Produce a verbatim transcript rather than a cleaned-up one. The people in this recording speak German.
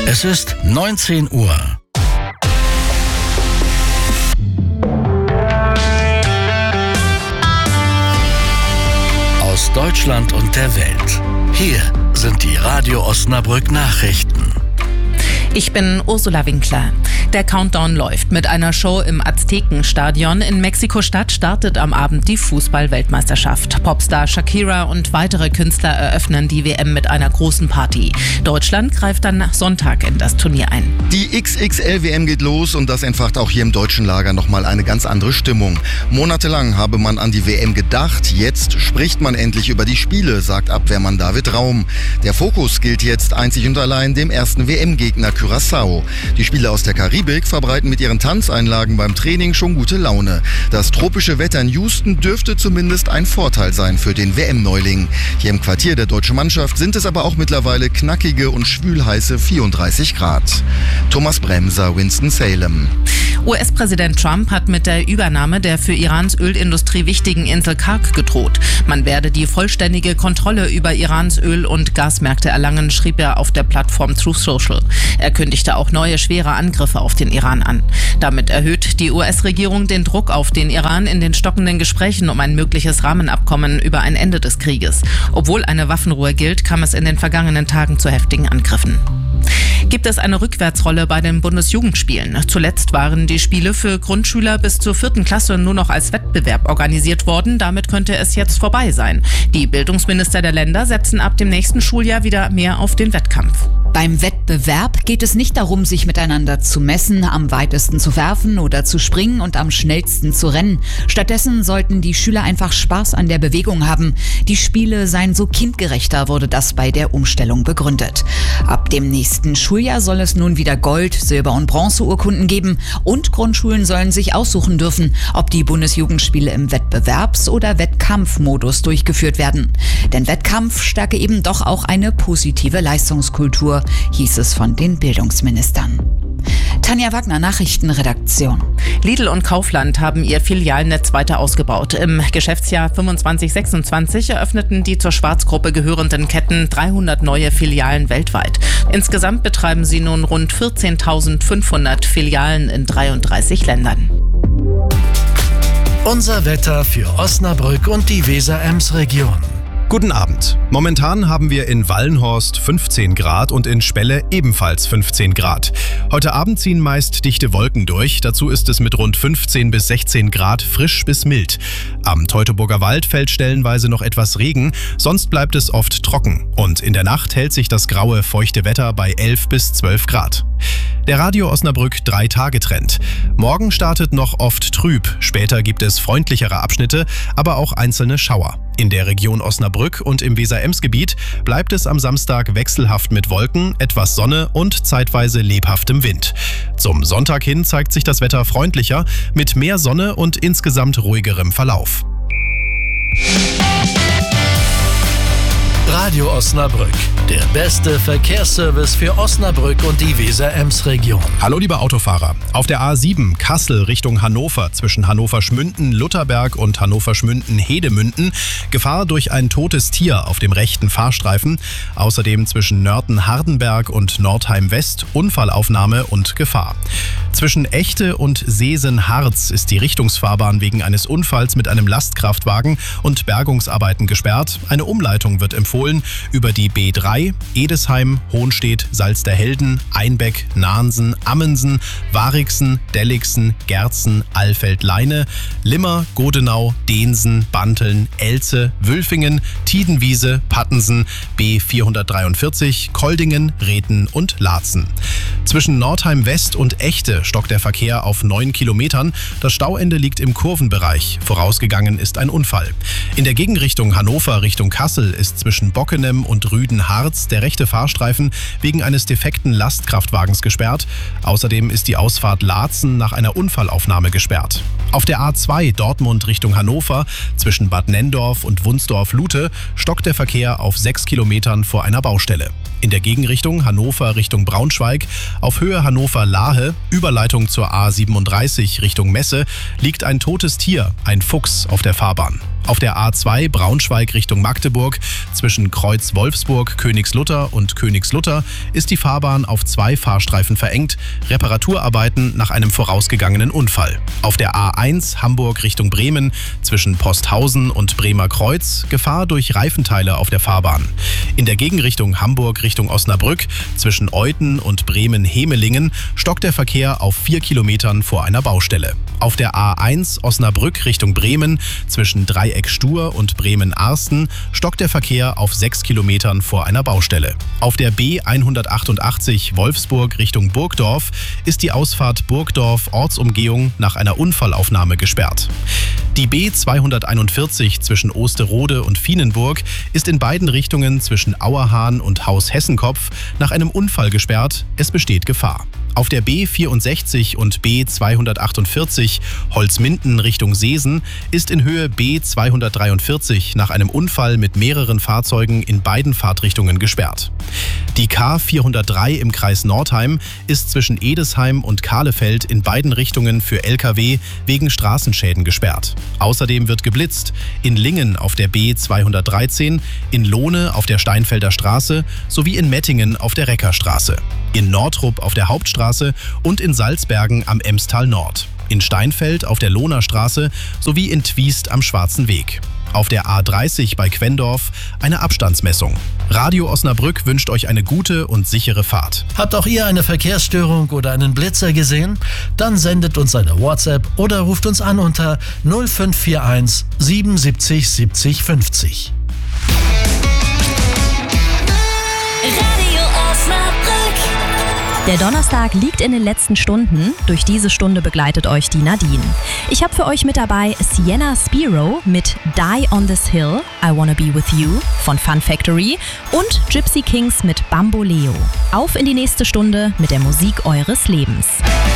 Es ist neunzehn Uhr. Aus Deutschland und der Welt. Hier sind die Radio Osnabrück Nachrichten. Ich bin Ursula Winkler. Der Countdown läuft. Mit einer Show im Aztekenstadion in Mexiko-Stadt startet am Abend die Fußball-Weltmeisterschaft. Popstar Shakira und weitere Künstler eröffnen die W M mit einer großen Party. Deutschland greift dann Sonntag in das Turnier ein. Die X X L-W M geht los und das entfacht auch hier im deutschen Lager nochmal eine ganz andere Stimmung. Monatelang habe man an die W M gedacht, jetzt spricht man endlich über die Spiele, sagt Abwehrmann David Raum. Der Fokus gilt jetzt einzig und allein dem ersten W M-Gegner Curaçao. Die Spieler aus der Karibik verbreiten mit ihren Tanzeinlagen beim Training schon gute Laune. Das tropische Wetter in Houston dürfte zumindest ein Vorteil sein für den W M-Neuling. Hier im Quartier der deutschen Mannschaft sind es aber auch mittlerweile knackige und schwülheiße vierunddreißig Grad. Thomas Bremser, Winston-Salem. U S-Präsident Trump hat mit der Übernahme der für Irans Ölindustrie wichtigen Insel Kark gedroht. Man werde die vollständige Kontrolle über Irans Öl- und Gasmärkte erlangen, schrieb er auf der Plattform Truth Social. Er kündigte auch neue schwere Angriffe auf den Iran an. Damit erhöht die U S-Regierung den Druck auf den Iran in den stockenden Gesprächen um ein mögliches Rahmenabkommen über ein Ende des Krieges. Obwohl eine Waffenruhe gilt, kam es in den vergangenen Tagen zu heftigen Angriffen. Gibt es eine Rückwärtsrolle bei den Bundesjugendspielen? Zuletzt waren die Spiele für Grundschüler bis zur vierten Klasse nur noch als Wettbewerb organisiert worden. Damit könnte es jetzt vorbei sein. Die Bildungsminister der Länder setzen ab dem nächsten Schuljahr wieder mehr auf den Wettkampf. Beim Wettbewerb geht es nicht darum, sich miteinander zu messen, am weitesten zu werfen oder zu springen und am schnellsten zu rennen. Stattdessen sollten die Schüler einfach Spaß an der Bewegung haben. Die Spiele seien so kindgerechter, wurde das bei der Umstellung begründet. Ab dem nächsten Schuljahr soll es nun wieder Gold-, Silber- und Bronzeurkunden geben und Grundschulen sollen sich aussuchen dürfen, ob die Bundesjugendspiele im Wettbewerbs- oder Wettkampfmodus durchgeführt werden. Denn Wettkampf stärke eben doch auch eine positive Leistungskultur, hieß es von den Bildungsministern. Tanja Wagner, Nachrichtenredaktion. Lidl und Kaufland haben ihr Filialnetz weiter ausgebaut. Im Geschäftsjahr fünfundzwanzig sechsundzwanzig eröffneten die zur Schwarzgruppe gehörenden Ketten dreihundert neue Filialen weltweit. Insgesamt betreiben sie nun rund vierzehntausendfünfhundert Filialen in dreiunddreißig Ländern. Unser Wetter für Osnabrück und die Weser-Ems-Region. Guten Abend. Momentan haben wir in Wallenhorst fünfzehn Grad und in Spelle ebenfalls fünfzehn Grad. Heute Abend ziehen meist dichte Wolken durch. Dazu ist es mit rund fünfzehn bis sechzehn Grad frisch bis mild. Am Teutoburger Wald fällt stellenweise noch etwas Regen, sonst bleibt es oft trocken. Und in der Nacht hält sich das graue, feuchte Wetter bei elf bis zwölf Grad. Der Radio Osnabrück drei-Tage-Trend. Morgen startet noch oft trüb, später gibt es freundlichere Abschnitte, aber auch einzelne Schauer. In der Region Osnabrück und im Weser-Ems-Gebiet bleibt es am Samstag wechselhaft mit Wolken, etwas Sonne und zeitweise lebhaftem Wind. Zum Sonntag hin zeigt sich das Wetter freundlicher, mit mehr Sonne und insgesamt ruhigerem Verlauf. Radio Osnabrück, der beste Verkehrsservice für Osnabrück und die Weser-Ems-Region. Hallo liebe Autofahrer. Auf der A sieben Kassel Richtung Hannover zwischen Hannover-Schmünden, Lutherberg und Hannover-Schmünden-Hedemünden Gefahr durch ein totes Tier auf dem rechten Fahrstreifen. Außerdem zwischen Nörten-Hardenberg und Nordheim-West Unfallaufnahme und Gefahr. Zwischen Echte und Seesen-Harz ist die Richtungsfahrbahn wegen eines Unfalls mit einem Lastkraftwagen und Bergungsarbeiten gesperrt. Eine Umleitung wird empfohlen über die B drei, Edesheim, Hohnstedt, Salzderhelden, Einbeck, Nahnsen, Ammensen, Warixen, Delligsen, Gerzen, Alfeld-Leine, Limmer, Godenau, Densen, Banteln, Elze, Wülfingen, Tiedenwiese, Pattensen, B vierhundertdreiundvierzig, Koldingen, Rethen und Laatzen. Zwischen Nordheim West und Echte stockt der Verkehr auf neun Kilometern. Das Stauende liegt im Kurvenbereich. Vorausgegangen ist ein Unfall. In der Gegenrichtung Hannover Richtung Kassel ist zwischen Bockenem und Rüden-Harz der rechte Fahrstreifen wegen eines defekten Lastkraftwagens gesperrt. Außerdem ist die Ausfahrt Laatzen nach einer Unfallaufnahme gesperrt. Auf der A zwei Dortmund Richtung Hannover zwischen Bad Nenndorf und Wunsdorf-Lute stockt der Verkehr auf sechs Kilometern vor einer Baustelle. In der Gegenrichtung Hannover Richtung Braunschweig auf Höhe Hannover-Lahe, Überleitung zur A siebenunddreißig Richtung Messe, liegt ein totes Tier, ein Fuchs, auf der Fahrbahn. Auf der A zwei Braunschweig Richtung Magdeburg zwischen Kreuz Wolfsburg, Königslutter und Königslutter ist die Fahrbahn auf zwei Fahrstreifen verengt. Reparaturarbeiten nach einem vorausgegangenen Unfall. Auf der A eins Hamburg Richtung Bremen zwischen Posthausen und Bremer Kreuz Gefahr durch Reifenteile auf der Fahrbahn. In der Gegenrichtung Hamburg Richtung Osnabrück zwischen Euthen und Bremen-Hemelingen stockt der Verkehr auf vier Kilometern vor einer Baustelle. Auf der A eins Osnabrück Richtung Bremen zwischen Dreieck Stur und Bremen-Arsten stockt der Verkehr auf sechs Kilometern vor einer Baustelle. Auf der B hundertachtundachtzig Wolfsburg Richtung Burgdorf ist die Ausfahrt Burgdorf-Ortsumgehung nach einer Unfallaufnahme gesperrt. Die B zweihunderteinundvierzig zwischen Osterode und Vienenburg ist in beiden Richtungen zwischen Auerhahn und Haus Hessenkopf nach einem Unfall gesperrt. Es besteht Gefahr. Auf der B vierundsechzig und B zweihundertachtundvierzig Holzminden Richtung Seesen ist in Höhe B zweihundertdreiundvierzig nach einem Unfall mit mehreren Fahrzeugen in beiden Fahrtrichtungen gesperrt. Die K vierhundertdrei im Kreis Nordheim ist zwischen Edesheim und Kahlefeld in beiden Richtungen für L K W wegen Straßenschäden gesperrt. Außerdem wird geblitzt in Lingen auf der B zweihundertdreizehn, in Lohne auf der Steinfelder Straße sowie in Mettingen auf der Reckerstraße, in Nordrup auf der Hauptstraße und in Salzbergen am Emstal Nord, in Steinfeld auf der Lohner Straße sowie in Twiest am Schwarzen Weg. Auf der A dreißig bei Quendorf eine Abstandsmessung. Radio Osnabrück wünscht euch eine gute und sichere Fahrt. Habt auch ihr eine Verkehrsstörung oder einen Blitzer gesehen? Dann sendet uns eine WhatsApp oder ruft uns an unter null fünf vier eins siebenundsiebzig siebzig fünfzig. Radio Osnabrück. Der Donnerstag liegt in den letzten Stunden. Durch diese Stunde begleitet euch die Nadine. Ich habe für euch mit dabei Sienna Spiro mit Die on This Hill, I Wanna Be With You von Fun Factory und Gypsy Kings mit Bamboleo. Auf in die nächste Stunde mit der Musik eures Lebens.